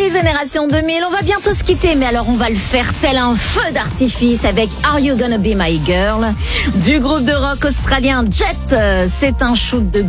Merci Génération 2000. On va bientôt se quitter, mais alors on va le faire tel un feu d'artifice avec Are You Gonna Be My Girl du groupe de rock australien Jet. C'est un shoot de